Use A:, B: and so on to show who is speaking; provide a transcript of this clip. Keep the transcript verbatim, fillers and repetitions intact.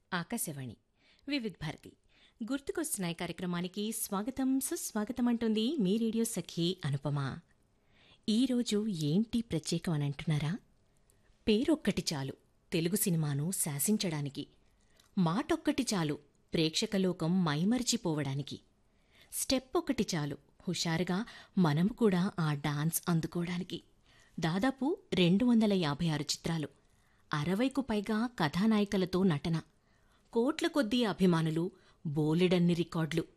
A: ఆకాశవాణి వివిధ్ భారతి గుర్తుకొస్తున్నాయి కార్యక్రమానికి స్వాగతం సుస్వాగతం అంటుంది మీ రేడియో సఖి అనుపమ. ఈరోజు ఏంటి ప్రత్యేకం అని అంటున్నారా? పేరొక్కటి చాలు తెలుగు సినిమాను శాసించడానికి, మాటొక్కటి చాలు ప్రేక్షకలోకం మైమరిచిపోవడానికి, స్టెప్ ఒకటి చాలు హుషారుగా మనం కూడా ఆ డాన్స్ అందుకోవడానికి. దాదాపు రెండు వందల యాభై ఆరు చిత్రాలు, అరవైకు పైగా కథానాయికలతో నటన, కోట్ల కొద్దీ అభిమానులు, బోలెడన్ని రికార్డులు.